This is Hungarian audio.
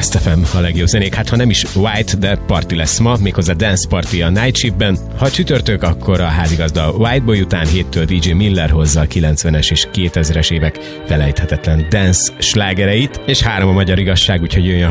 Blast FM a legjobb zenék. Hát ha nem is White, de party lesz ma, méghozzá Dance Party a Night Shiftben. Ha csütörtök, akkor a házigazda White Boy után 7-től DJ Miller hozza a 90-es és 2000-es évek felejthetetlen dance slágereit, és 3 a magyar igazság, úgyhogy jöjjön